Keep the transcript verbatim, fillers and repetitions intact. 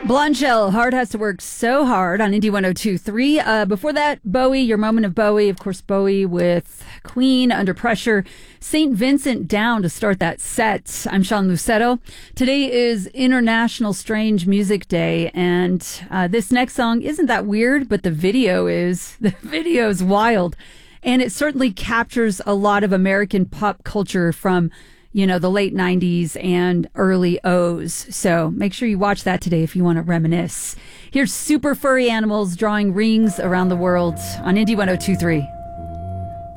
Blonde Shell, Hard Has to Work So Hard on Indie one oh two point three. Uh, before that, Bowie, Your Moment of Bowie. Of course, Bowie with Queen, Under Pressure. Saint Vincent Down to start that set. I'm Sean Lucetto. Today is International Strange Music Day, and uh, this next song isn't that weird, but the video is. The video is wild, and it certainly captures a lot of American pop culture from you know, the late nineties and early O's. So make sure you watch that today if you want to reminisce. Here's Super Furry Animals drawing rings around the world on Indie one oh two point three.